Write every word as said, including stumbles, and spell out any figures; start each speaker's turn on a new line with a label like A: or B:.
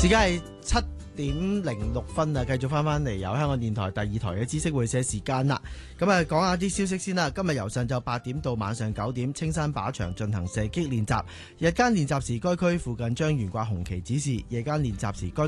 A: 時間係七點零六分啊，繼續翻翻嚟由香港電台第二台嘅知識會社時間啦。咁啊，講下啲消息先啦。今日由上晝八點到晚上九點，青山靶場進行射擊練習。日間練習時，該區附近將懸掛紅旗指示；夜間練習時，該